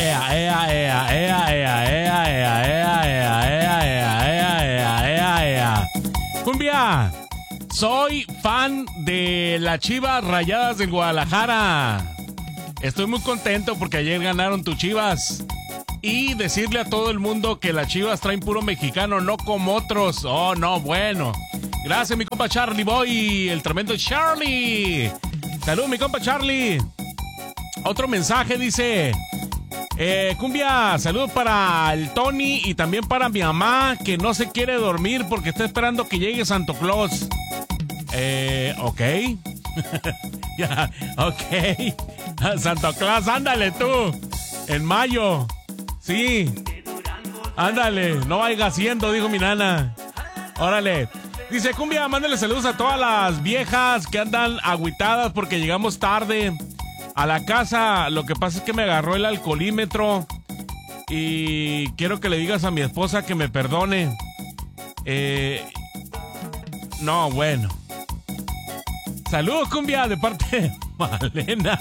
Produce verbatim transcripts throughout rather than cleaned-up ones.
ea, ea, ea, ea, ea, ea, ea, ea, ea, ea, ea, ea, ea, ea. Cumbia, soy fan de las Chivas Rayadas del Guadalajara. Estoy muy contento porque ayer ganaron tus Chivas. Y decirle a todo el mundo que las Chivas traen puro mexicano, no como otros. Oh, no, bueno. Gracias, mi compa Charlie Boy, el tremendo Charlie. Salud, mi compa Charlie. Otro mensaje dice... Eh, Cumbia, saludos para el Tony y también para mi mamá, que no se quiere dormir porque está esperando que llegue Santo Claus. Eh, ok. Ya, ok. Santo Claus, ándale tú. En mayo. Sí. Ándale, no vaya haciendo, dijo mi nana. Órale. Dice, Cumbia, mándale saludos a todas las viejas que andan agüitadas porque llegamos tarde a la casa. Lo que pasa es que me agarró el alcoholímetro y quiero que le digas a mi esposa que me perdone. Eh, no, bueno. Saludos, Cumbia, de parte de Malena.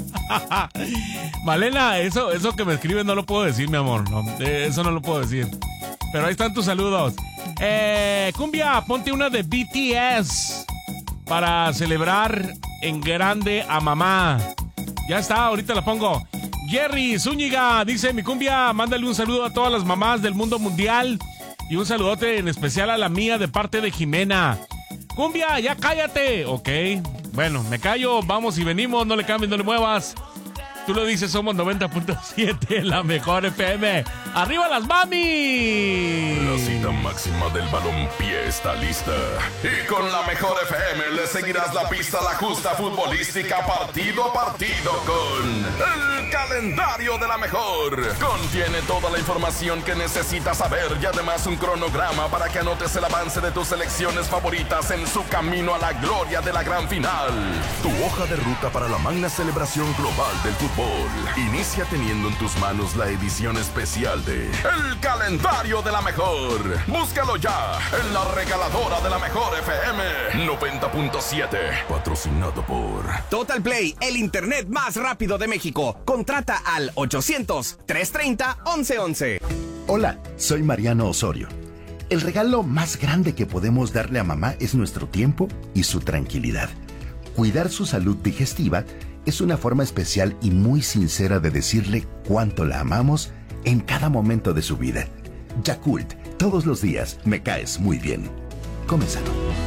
Malena, eso, eso que me escribe no lo puedo decir, mi amor. No, eso no lo puedo decir. Pero ahí están tus saludos. Eh, Cumbia, ponte una de B T S para celebrar en grande a mamá. Ya está, ahorita la pongo. Jerry Zúñiga dice, mi Cumbia, mándale un saludo a todas las mamás del mundo mundial y un saludote en especial a la mía de parte de Jimena. Cumbia, ya cállate. Ok, bueno, me callo, vamos y venimos, no le cambies, no le muevas. Tú lo dices, somos noventa punto siete, la mejor F M. ¡Arriba las mami! La cita máxima del balompié está lista. Y con la mejor F M le seguirás la pista a la justa futbolística partido a partido con el calendario de la mejor. Contiene toda la información que necesitas saber y además un cronograma para que anotes el avance de tus selecciones favoritas en su camino a la gloria de la gran final. Tu hoja de ruta para la magna celebración global del fútbol. Inicia teniendo en tus manos la edición especial de El Calendario de la Mejor. Búscalo ya en la regaladora de la mejor F M noventa punto siete. Patrocinado por Total Play, el internet más rápido de México. Contrata al ochocientos, trescientos treinta, once once. Hola, soy Mariano Osorio. El regalo más grande que podemos darle a mamá es nuestro tiempo y su tranquilidad. Cuidar su salud digestiva es una forma especial y muy sincera de decirle cuánto la amamos en cada momento de su vida. Yakult, todos los días me caes muy bien. Come sano.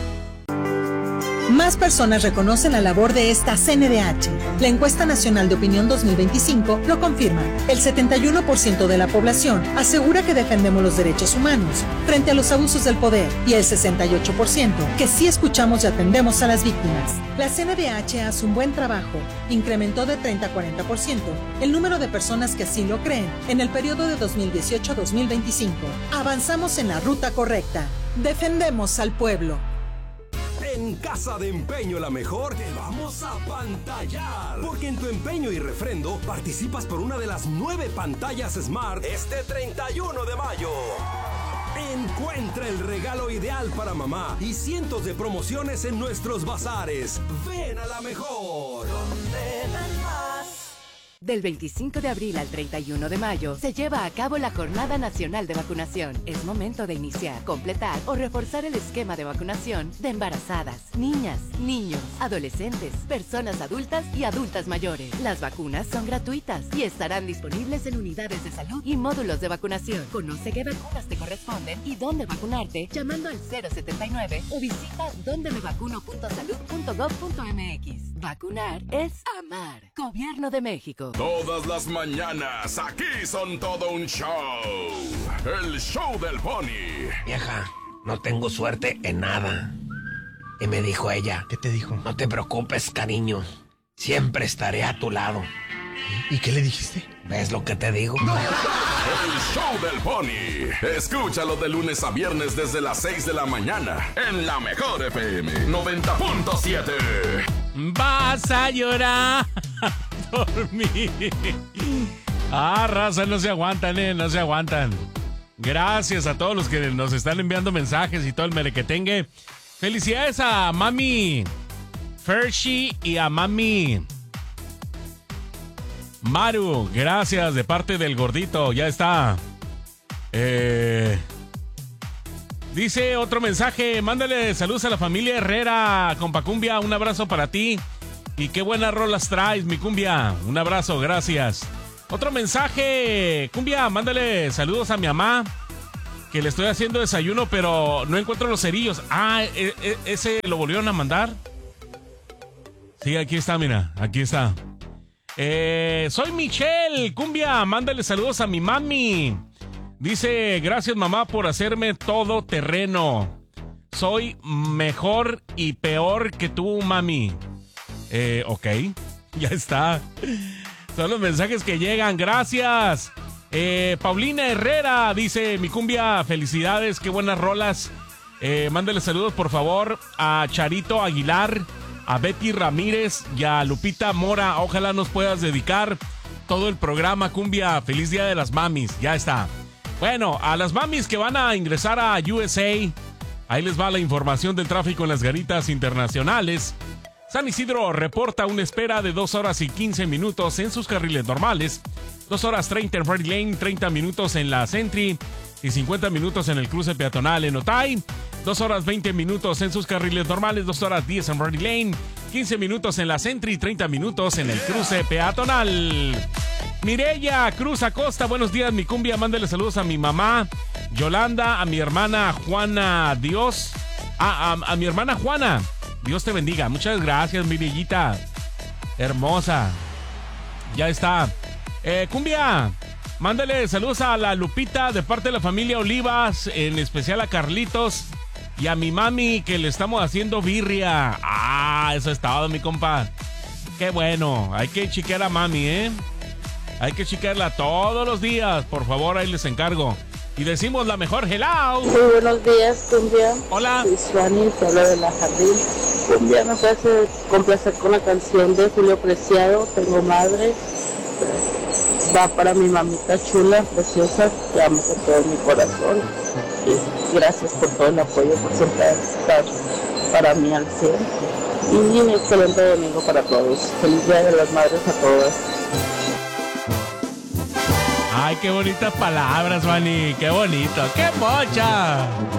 Más personas reconocen la labor de esta C N D H. La encuesta nacional de opinión dos mil veinticinco lo confirma. El setenta y uno por ciento de la población asegura que defendemos los derechos humanos frente a los abusos del poder y el sesenta y ocho por ciento que sí escuchamos y atendemos a las víctimas. La C N D H hace un buen trabajo. Incrementó de treinta a cuarenta por ciento el número de personas que así lo creen en el periodo de dos mil dieciocho a dos mil veinticinco. Avanzamos en la ruta correcta. Defendemos al pueblo. En Casa de Empeño La Mejor te vamos a pantallar. Porque en tu empeño y refrendo participas por una de las nueve pantallas Smart este treinta y uno de mayo. Encuentra el regalo ideal para mamá y cientos de promociones en nuestros bazares. Ven a La Mejor. ¿Dónde dan más? Del veinticinco de abril al treinta y uno de mayo se lleva a cabo la Jornada Nacional de Vacunación. Es momento de iniciar, completar o reforzar el esquema de vacunación de embarazadas, niñas, niños, adolescentes, personas adultas y adultas mayores. Las vacunas son gratuitas y estarán disponibles en unidades de salud y módulos de vacunación. Conoce qué vacunas te corresponden y dónde vacunarte llamando al cero setenta y nueve o visita donde me vacuno punto salud punto gov punto mx. Vacunar es amar. Gobierno de México. Todas las mañanas, aquí son todo un show. El show del Pony. Vieja, no tengo suerte en nada. Y me dijo ella. ¿Qué te dijo? No te preocupes, cariño. Siempre estaré a tu lado. ¿Y qué le dijiste? ¿Ves lo que te digo? El show del Pony. Escúchalo de lunes a viernes desde las seis de la mañana en la mejor F M noventa punto siete. Vas a llorar por mí. Ah, raza, no se aguantan, eh, no se aguantan. Gracias a todos los que nos están enviando mensajes y todo el merequetengue. Felicidades a mami Fershi y a mami Maru, gracias de parte del gordito, ya está. Eh, dice otro mensaje, mándale saludos a la familia Herrera, compa Cumbia, un abrazo para ti. Y qué buenas rolas traes, mi Cumbia, un abrazo, gracias. Otro mensaje, Cumbia, mándale saludos a mi mamá, que le estoy haciendo desayuno, pero no encuentro los cerillos. Ah, e- e- ese lo volvieron a mandar. Sí, aquí está, mira, aquí está. Eh, soy Michelle, Cumbia, mándale saludos a mi mami. Dice, gracias mamá por hacerme todo terreno. Soy mejor y peor que tú, mami. Eh, ok, ya está. Son los mensajes que llegan, gracias. Eh, Paulina Herrera dice, mi Cumbia, felicidades, qué buenas rolas. Eh, mándale saludos por favor a Charito Aguilar, a Betty Ramírez y a Lupita Mora. Ojalá nos puedas dedicar todo el programa, Cumbia. Feliz Día de las Mamis, ya está. Bueno, a las mamis que van a ingresar a U S A, ahí les va la información del tráfico en las garitas internacionales. San Isidro reporta una espera de dos horas y quince minutos en sus carriles normales, dos horas treinta en Ready Lane, treinta minutos en la Sentry y cincuenta minutos en el cruce peatonal en Otay, dos horas veinte minutos en sus carriles normales, dos horas diez en Ready Lane, quince minutos en la Sentry y treinta minutos en el cruce peatonal. Mireya Cruz Acosta, buenos días, mi Cumbia, mándale saludos a mi mamá Yolanda, a mi hermana Juana, Dios, a, a, a mi hermana Juana, Dios te bendiga. Muchas gracias, Mirellita hermosa. Ya está. Eh, Cumbia, mándale saludos a la Lupita de parte de la familia Olivas, en especial a Carlitos y a mi mami que le estamos haciendo birria. Ah, eso es todo, mi compa. Qué bueno, hay que chiquear a mami, ¿eh? Hay que chiquearla todos los días, por favor, ahí les encargo. Y decimos la mejor hello. Muy buenos días, Cumbia. Hola. Soy Suani, te hablo de la Jardín. Cumbia, me puedes complacer con la canción de Julio Preciado, Tengo Madre. Va para mi mamita chula, preciosa, te amo con todo mi corazón. Y gracias por todo el apoyo, por siempre estar para mí al cien. Y un excelente domingo para todos. Feliz Día de las Madres a todas. Ay, qué bonitas palabras, Manny. Qué bonito. ¡Qué mocha!